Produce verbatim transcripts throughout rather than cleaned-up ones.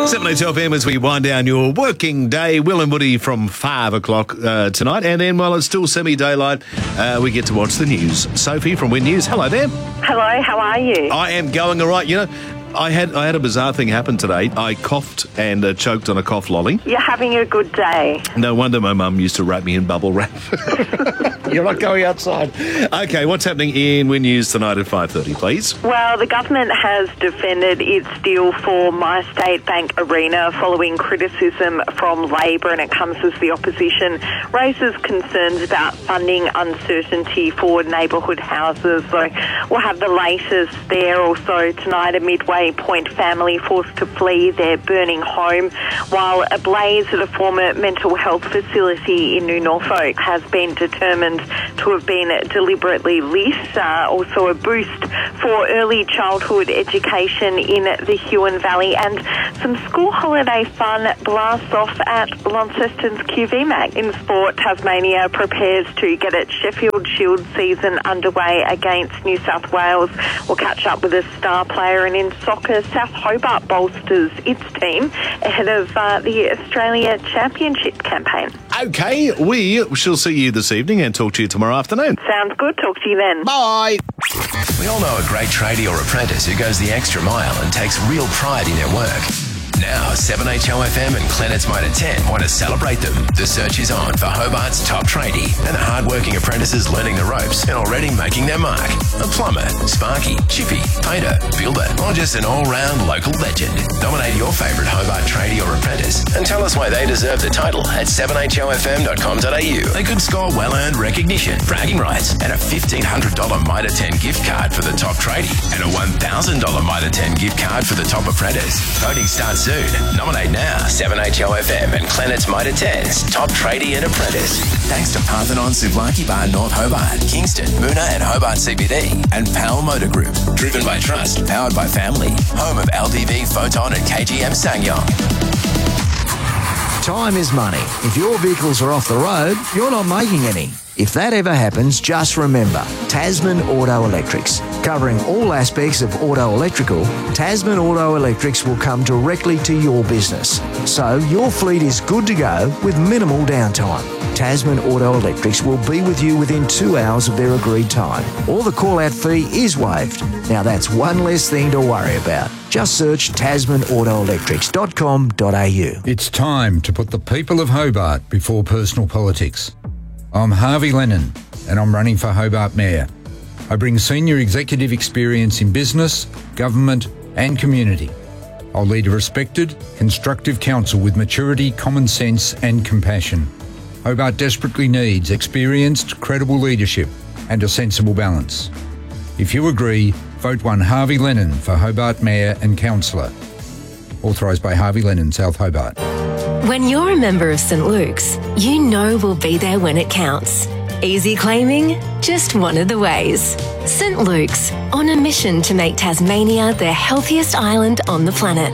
seven eight F M as we wind down your working day. Will and Woody from five o'clock uh, tonight. And then while it's still semi-daylight, uh, we get to watch the news. Sophie from Win News. Hello there. Hello, how are you? I am going all right. You know, I had I had a bizarre thing happen today. I coughed and uh, choked on a cough lolly. You're having a good day. No wonder my mum used to wrap me in bubble wrap. You're not going outside. Okay, what's happening in Win News tonight at five thirty, please? Well, the government has defended its deal for MyState Bank Arena following criticism from Labor, and it comes as the opposition raises concerns about funding uncertainty for neighbourhood houses. So we'll have the latest there. Also tonight, a Midway Point family forced to flee their burning home, while a blaze at a former mental health facility in New Norfolk has been determined to have been deliberately lit. Uh, also a boost for early childhood education in the Huon Valley, and some school holiday fun blasts off at Launceston's Q V Mag. In sport, Tasmania prepares to get its Sheffield Shield season underway against New South Wales. We'll catch up with a star player, and in soccer, South Hobart bolsters its team ahead of uh, the Australia Championship campaign. Okay, we shall see you this evening and talk to you tomorrow afternoon. Sounds good. Talk to you then. Bye. We all know a great tradie or apprentice who goes the extra mile and takes real pride in their work. Now, seven H O F M and Clennett's Motor ten want to celebrate them. The search is on for Hobart's top tradie and the hard-working apprentices learning the ropes and already making their mark. A plumber, sparky, chippy, painter, builder, or just an all-round local legend. Nominate your favourite Hobart tradie or apprentice and tell us why they deserve the title at seven H O F M dot com dot A U. They could score well-earned recognition, bragging rights, and a fifteen hundred dollars Mitre ten gift card for the top tradie and a one thousand dollars Mitre ten gift card for the top apprentice. Voting starts soon. Nominate now. seven H O F M and Clennett's Mitre ten's top tradie and apprentice. Thanks to Parthenon Souvlaki Bar North Hobart, Kingston, Moona and Hobart C B D, and Powell Motor Group. Driven by trust, powered by family. Home of L D V, Photon and K G M Sangyong. Time is money. If your vehicles are off the road, you're not making any. If that ever happens, just remember, Tasman Auto Electrics. Covering all aspects of auto electrical, Tasman Auto Electrics will come directly to your business. So your fleet is good to go with minimal downtime. Tasman Auto Electrics will be with you within two hours of their agreed time. Or the call-out fee is waived. Now that's one less thing to worry about. Just search tasman auto electrics dot com dot A U. It's time to put the people of Hobart before personal politics. I'm Harvey Lennon and I'm running for Hobart Mayor. I bring senior executive experience in business, government and community. I'll lead a respected, constructive council with maturity, common sense and compassion. Hobart desperately needs experienced, credible leadership and a sensible balance. If you agree, vote one Harvey Lennon for Hobart Mayor and Councillor. Authorised by Harvey Lennon, South Hobart. When you're a member of St Luke's, you know we'll be there when it counts. Easy claiming? Just one of the ways. St Luke's, on a mission to make Tasmania the healthiest island on the planet.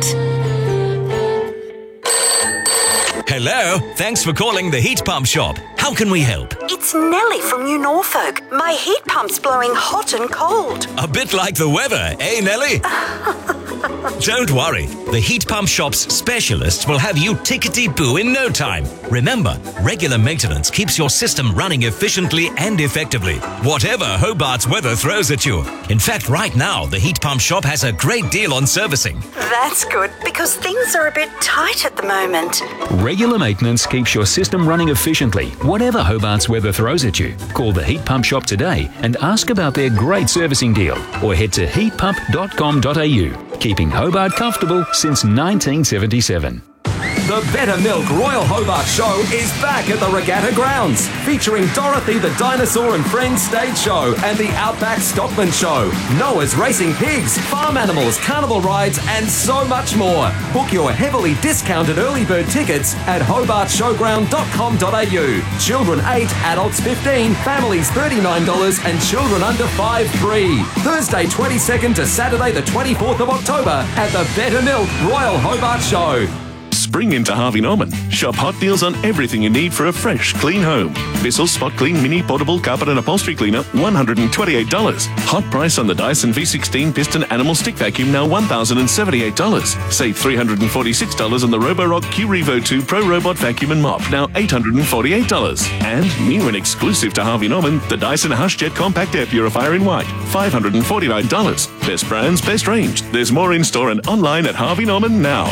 Hello, thanks for calling the Heat Pump Shop. How can we help? It's Nellie from New Norfolk. My heat pump's blowing hot and cold. A bit like the weather, eh, Nellie? Don't worry, the Heat Pump Shop's specialists will have you tickety-boo in no time. Remember, regular maintenance keeps your system running efficiently and effectively, whatever Hobart's weather throws at you. In fact, right now, the Heat Pump Shop has a great deal on servicing. That's good, because things are a bit tight at the moment. Regular maintenance keeps your system running efficiently, whatever Hobart's weather throws at you. Call the Heat Pump Shop today and ask about their great servicing deal, or head to heat pump dot com dot A U. Keeping Hobart comfortable since nineteen seventy-seven. The Better Milk Royal Hobart Show is back at the Regatta Grounds, featuring Dorothy the Dinosaur and Friends stage show and the Outback Stockman Show, Noah's Racing Pigs, farm animals, carnival rides and so much more. Book your heavily discounted early bird tickets at hobart showground dot com dot A U. Children eight, adults fifteen, families thirty-nine dollars and children under five free. Thursday twenty-second to Saturday the twenty-fourth of October at the Better Milk Royal Hobart Show. Spring into Harvey Norman. Shop hot deals on everything you need for a fresh, clean home. Bissell Spot Clean Mini Portable Carpet and Upholstery Cleaner, one hundred twenty-eight dollars. Hot price on the Dyson V sixteen Piston Animal Stick Vacuum, now one thousand seventy-eight dollars. Save three hundred forty-six dollars on the Roborock Q Revo two Pro Robot Vacuum and Mop, now eight hundred forty-eight dollars. And new and exclusive to Harvey Norman, the Dyson HushJet Compact Air Purifier in white, five hundred forty-nine dollars. Best brands, best range. There's more in store and online at Harvey Norman now.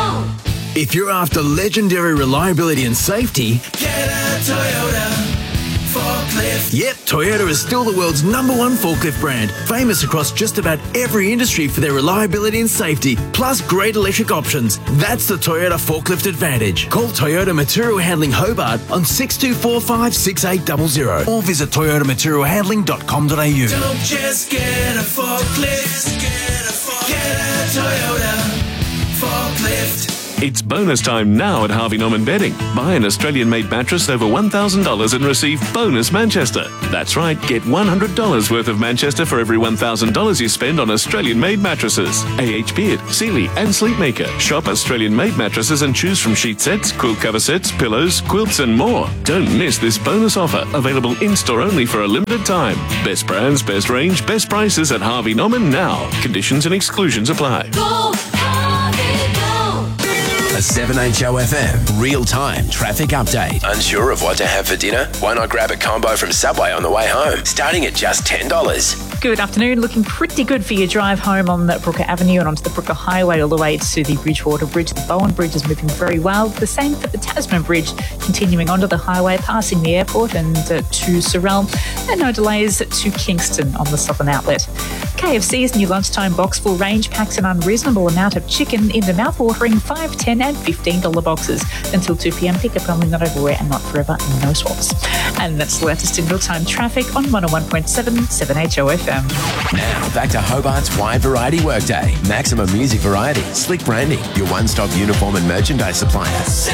If you're after legendary reliability and safety, get a Toyota forklift. Yep, Toyota is still the world's number one forklift brand, famous across just about every industry for their reliability and safety, plus great electric options. That's the Toyota Forklift Advantage. Call Toyota Material Handling Hobart on six two four five, six eight zero zero or visit toyota material handling dot com dot a u. Don't just get a forklift, get a, forklift. Get a Toyota forklift. It's bonus time now at Harvey Norman Bedding. Buy an Australian-made mattress over one thousand dollars and receive bonus Manchester. That's right, get one hundred dollars worth of Manchester for every one thousand dollars you spend on Australian-made mattresses. A H Beard, Sealy and Sleepmaker. Shop Australian-made mattresses and choose from sheet sets, quilt cover sets, pillows, quilts and more. Don't miss this bonus offer, available in-store only for a limited time. Best brands, best range, best prices at Harvey Norman now. Conditions and exclusions apply. Go, Harvey, go. A seven H O F M real-time traffic update. Unsure of what to have for dinner? Why not grab a combo from Subway on the way home, starting at just ten dollars. Good afternoon. Looking pretty good for your drive home on the Brooker Avenue and onto the Brooker Highway all the way to the Bridgewater Bridge. The Bowen Bridge is moving very well. The same for the Tasman Bridge, continuing onto the highway, passing the airport and uh, to Sorrel. And no delays to Kingston on the southern outlet. K F C's new lunchtime box full range packs an unreasonable amount of chicken in the mouth-watering five, ten and fifteen dollars boxes. Until two p.m. Pickup only, not everywhere and not forever, no swaps. And that's the latest in real-time traffic on one oh one point seven, seven H O F M. Now, back to Hobart's wide variety workday. Maximum music variety, slick branding, your one-stop uniform and merchandise supplier.